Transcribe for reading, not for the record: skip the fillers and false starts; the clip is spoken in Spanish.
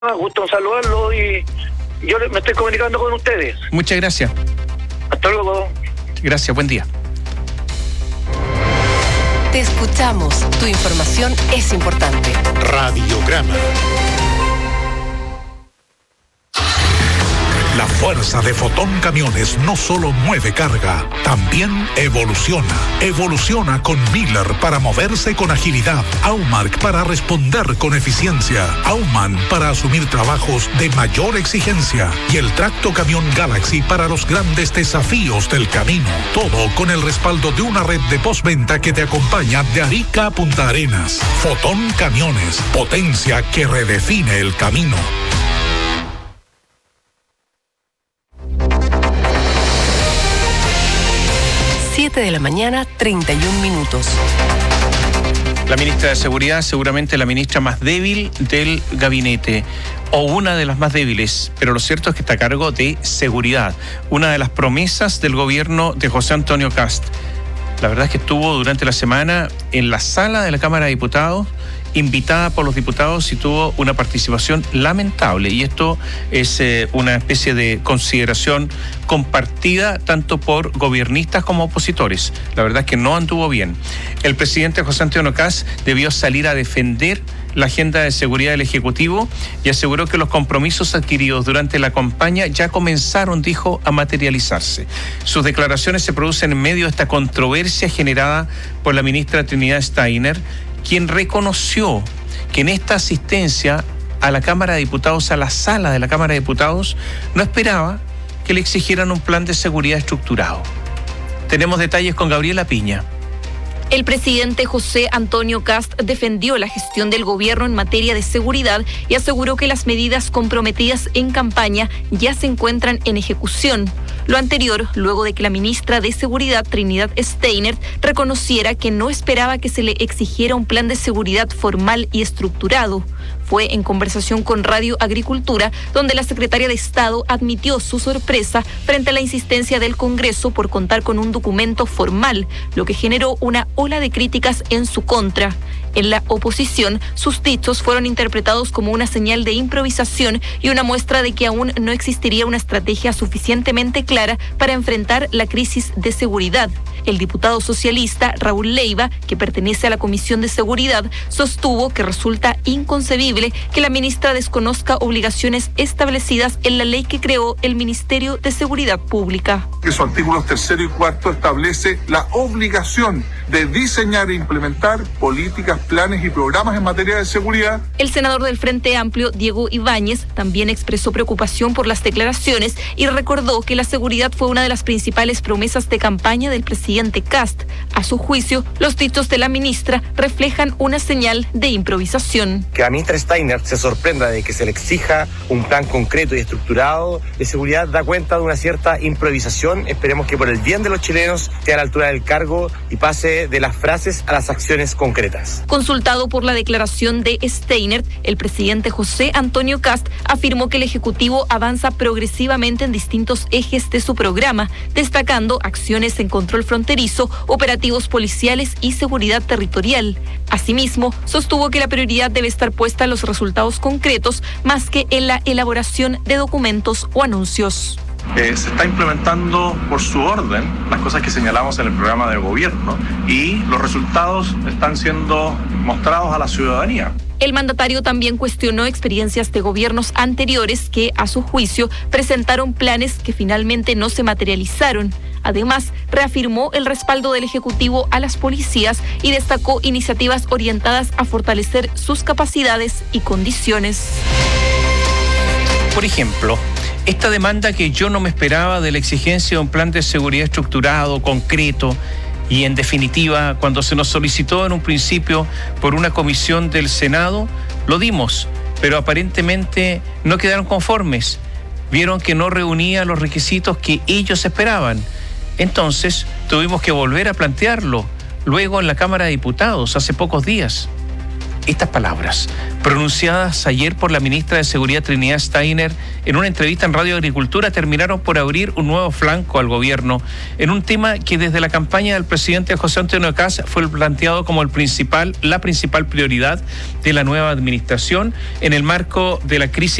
Gusto en saludarlo y yo me estoy comunicando con ustedes. Muchas gracias. Hasta luego. Gracias, buen día. Te escuchamos. Tu información es importante. Radiograma. La fuerza de Fotón Camiones no solo mueve carga, también evoluciona. Evoluciona con Miller para moverse con agilidad, Aumark para responder con eficiencia, Aumann para asumir trabajos de mayor exigencia y el Tracto Camión Galaxy para los grandes desafíos del camino. Todo con el respaldo de una red de postventa que te acompaña de Arica a Punta Arenas. Fotón Camiones, potencia que redefine el camino. 7 de la mañana, 31 minutos. La ministra de Seguridad, seguramente la ministra más débil del gabinete, o una de las más débiles, pero lo cierto es que está a cargo de seguridad, una de las promesas del gobierno de José Antonio Kast. La verdad es que estuvo durante la semana en la sala de la Cámara de Diputados, invitada por los diputados, y tuvo una participación lamentable, y esto es una especie de consideración compartida tanto por gobiernistas como opositores. La verdad es que no anduvo bien. El presidente José Antonio Kast debió salir a defender la agenda de seguridad del Ejecutivo y aseguró que los compromisos adquiridos durante la campaña ya comenzaron, dijo, a materializarse. Sus declaraciones se producen en medio de esta controversia generada por la ministra Trinidad Steiner, quien reconoció que en esta asistencia a la Cámara de Diputados, a la sala de la Cámara de Diputados, no esperaba que le exigieran un plan de seguridad estructurado. Tenemos detalles con Gabriela Piña. El presidente José Antonio Kast defendió la gestión del gobierno en materia de seguridad y aseguró que las medidas comprometidas en campaña ya se encuentran en ejecución. Lo anterior, luego de que la ministra de Seguridad, Trinidad Steiner, reconociera que no esperaba que se le exigiera un plan de seguridad formal y estructurado. Fue en conversación con Radio Agricultura, donde la secretaria de Estado admitió su sorpresa frente a la insistencia del Congreso por contar con un documento formal, lo que generó una ola de críticas en su contra. En la oposición, sus dichos fueron interpretados como una señal de improvisación y una muestra de que aún no existiría una estrategia suficientemente clara para enfrentar la crisis de seguridad. El diputado socialista Raúl Leiva, que pertenece a la Comisión de Seguridad, sostuvo que resulta inconcebible que la ministra desconozca obligaciones establecidas en la ley que creó el Ministerio de Seguridad Pública. Que sus artículos 3 y 4 establece la obligación de diseñar e implementar políticas, planes y programas en materia de seguridad. El senador del Frente Amplio, Diego Ibáñez, también expresó preocupación por las declaraciones y recordó que la seguridad fue una de las principales promesas de campaña del presidente Kast. A su juicio, los dichos de la ministra reflejan una señal de improvisación. Que la ministra Steiner se sorprenda de que se le exija un plan concreto y estructurado de seguridad da cuenta de una cierta improvisación. Esperemos que por el bien de los chilenos esté a la altura del cargo y pase de las frases a las acciones concretas. Consultado por la declaración de Steiner, el presidente José Antonio Kast afirmó que el Ejecutivo avanza progresivamente en distintos ejes de su programa, destacando acciones en control fronterizo, operativos policiales y seguridad territorial. Asimismo, sostuvo que la prioridad debe estar puesta en los resultados concretos más que en la elaboración de documentos o anuncios. Se está implementando por su orden las cosas que señalamos en el programa de gobierno y los resultados están siendo mostrados a la ciudadanía. El mandatario también cuestionó experiencias de gobiernos anteriores que, a su juicio, presentaron planes que finalmente no se materializaron. Además, reafirmó el respaldo del Ejecutivo a las policías y destacó iniciativas orientadas a fortalecer sus capacidades y condiciones. Por ejemplo, esta demanda que yo no me esperaba de la exigencia de un plan de seguridad estructurado, concreto, y en definitiva, cuando se nos solicitó en un principio por una comisión del Senado, lo dimos, pero aparentemente no quedaron conformes. Vieron que no reunía los requisitos que ellos esperaban. Entonces, tuvimos que volver a plantearlo, luego en la Cámara de Diputados, hace pocos días. Estas palabras, pronunciadas ayer por la ministra de Seguridad Trinidad Steiner en una entrevista en Radio Agricultura, terminaron por abrir un nuevo flanco al gobierno en un tema que desde la campaña del presidente José Antonio Kast fue planteado como la principal prioridad de la nueva administración en el marco de la crisis